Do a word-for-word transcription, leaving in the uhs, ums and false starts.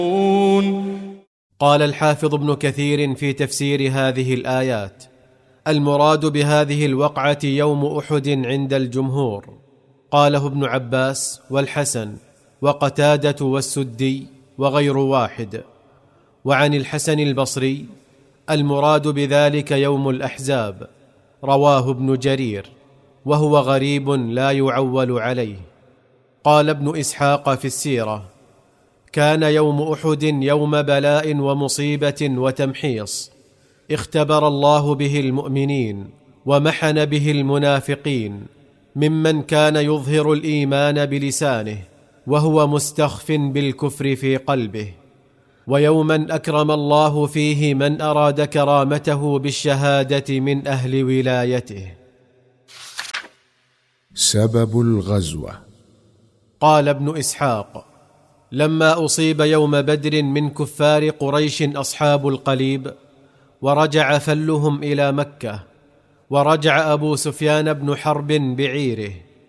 قال الحافظ ابن كثير في تفسير هذه الآيات: المراد بهذه الوقعة يوم أحد عند الجمهور. قاله ابن عباس والحسن وقتادة والسدي وغير واحد. وعن الحسن البصري: المراد بذلك يوم الأحزاب. رواه ابن جرير، وهو غريب لا يعول عليه. قال ابن إسحاق في السيرة: كان يوم أحد يوم بلاء ومصيبة وتمحيص، اختبر الله به المؤمنين ومحن به المنافقين، ممن كان يظهر الإيمان بلسانه وهو مستخف بالكفر في قلبه، ويوما أكرم الله فيه من أراد كرامته بالشهادة من أهل ولايته. سبب الغزوة. قال ابن إسحاق: لما أصيب يوم بدر من كفار قريش أصحاب القليب، ورجع فلهم إلى مكة، ورجع أبو سفيان بن حرب بعيره،